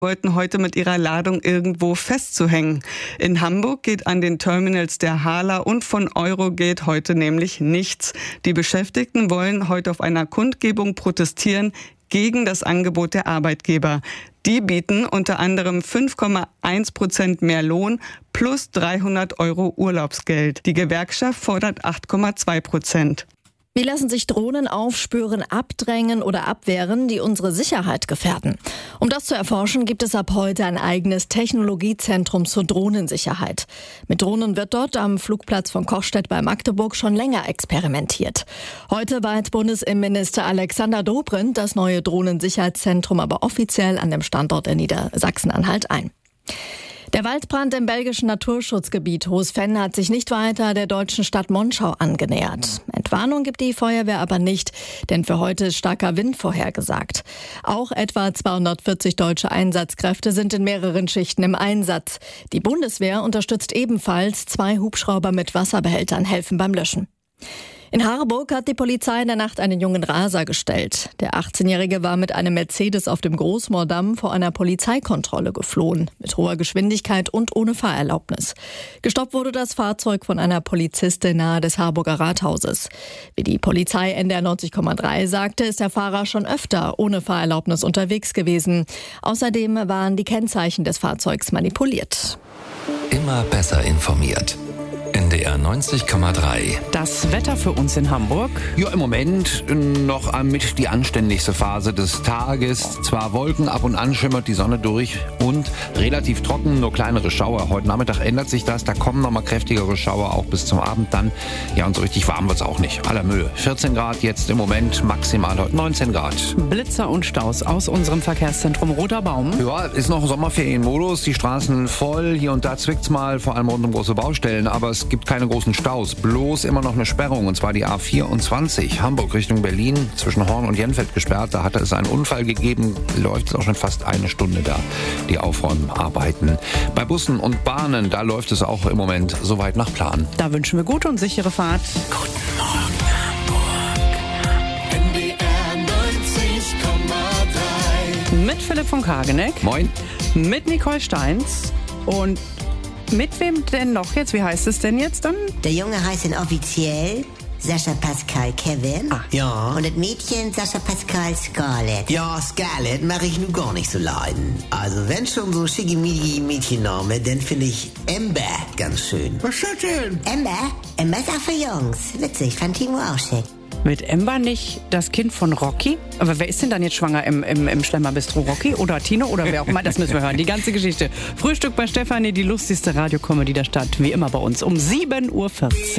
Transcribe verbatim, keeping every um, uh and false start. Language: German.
wollten heute mit ihrer Ladung irgendwo festzuhängen. In Hamburg geht an den Terminals der Hala und von Eurogate heute nämlich nichts. Die Beschäftigten wollen heute auf einer Kundgebung protestieren gegen das Angebot der Arbeitgeber. Die bieten unter anderem fünf Komma eins Prozent mehr Lohn plus dreihundert Euro Urlaubsgeld. Die Gewerkschaft fordert acht Komma zwei Prozent. Wie lassen sich Drohnen aufspüren, abdrängen oder abwehren, die unsere Sicherheit gefährden? Um das zu erforschen, gibt es ab heute ein eigenes Technologiezentrum zur Drohnensicherheit. Mit Drohnen wird dort am Flugplatz von Cochstedt bei Magdeburg schon länger experimentiert. Heute weiht Bundesinnenminister Alexander Dobrindt das neue Drohnensicherheitszentrum aber offiziell an dem Standort in Niedersachsen-Anhalt ein. Der Waldbrand im belgischen Naturschutzgebiet Hoosvenn hat sich nicht weiter der deutschen Stadt Monschau angenähert. Entwarnung gibt die Feuerwehr aber nicht, denn für heute ist starker Wind vorhergesagt. Auch etwa zweihundertvierzig deutsche Einsatzkräfte sind in mehreren Schichten im Einsatz. Die Bundeswehr unterstützt ebenfalls. Zwei Hubschrauber mit Wasserbehältern helfen beim Löschen. In Harburg hat die Polizei in der Nacht einen jungen Raser gestellt. Der achtzehnjährige war mit einem Mercedes auf dem Großmoordamm vor einer Polizeikontrolle geflohen, mit hoher Geschwindigkeit und ohne Fahrerlaubnis. Gestoppt wurde das Fahrzeug von einer Polizistin nahe des Harburger Rathauses. Wie die Polizei N D R neunzig Komma drei sagte, ist der Fahrer schon öfter ohne Fahrerlaubnis unterwegs gewesen. Außerdem waren die Kennzeichen des Fahrzeugs manipuliert. Immer besser informiert. N D R neunzig Komma drei. Das Wetter für uns in Hamburg? Ja, im Moment noch mit die anständigste Phase des Tages. Zwar Wolken, ab und an schimmert die Sonne durch und relativ trocken, nur kleinere Schauer. Heute Nachmittag ändert sich das, da kommen noch mal kräftigere Schauer, auch bis zum Abend dann. Ja, und so richtig warm wird's auch nicht. Aller Mühe. vierzehn Grad jetzt im Moment, maximal heute neunzehn Grad. Blitzer und Staus aus unserem Verkehrszentrum Roter Baum. Ja, ist noch Sommerferienmodus, die Straßen voll, hier und da zwickt's mal, vor allem rund um große Baustellen, aber es gibt keine großen Staus, bloß immer noch eine Sperrung, und zwar die A vierundzwanzig, Hamburg Richtung Berlin, zwischen Horn und Jenfeld gesperrt. Da hatte es einen Unfall gegeben, läuft es auch schon fast eine Stunde da, die Aufräumarbeiten. Bei Bussen und Bahnen, da läuft es auch im Moment soweit nach Plan. Da wünschen wir gute und sichere Fahrt. Guten Morgen Hamburg. N D R neunzig Komma drei. Mit Philipp von Kageneck. Moin. Mit Nicole Steins und mit wem denn noch jetzt? Wie heißt es denn jetzt dann? Der Junge heißt dann offiziell Sascha Pascal Kevin. Ah. Ja. Und das Mädchen Sascha Pascal Scarlett. Ja, Scarlett mache ich nun gar nicht so leiden. Also wenn schon so schickimicki Mädchenname, dann finde ich Amber ganz schön. Was ist das denn? Amber? Amber ist auch für Jungs. Witzig, fand Timo auch schick. Mit Amber nicht das Kind von Rocky? Aber wer ist denn dann jetzt schwanger im, im, im Schlemmerbistro? Rocky oder Tino oder wer auch immer? Das müssen wir hören. Die ganze Geschichte. Frühstück bei Stefanie, die lustigste Radiokomödie der Stadt. Wie immer bei uns um sieben Uhr vierzig.